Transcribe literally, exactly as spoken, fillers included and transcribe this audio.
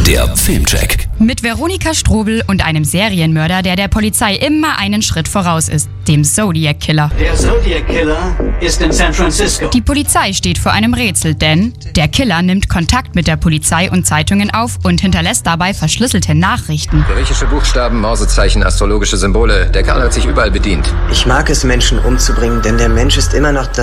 Der Filmcheck. Mit Veronika Strobel und einem Serienmörder, der der Polizei immer einen Schritt voraus ist, dem Zodiac Killer. Der Zodiac Killer ist in San Francisco. Die Polizei steht vor einem Rätsel, denn der Killer nimmt Kontakt mit der Polizei und Zeitungen auf und hinterlässt dabei verschlüsselte Nachrichten. Griechische Buchstaben, Morsezeichen, astrologische Symbole. Der Kerl hat sich überall bedient. Ich mag es, Menschen umzubringen, denn der Mensch ist immer noch das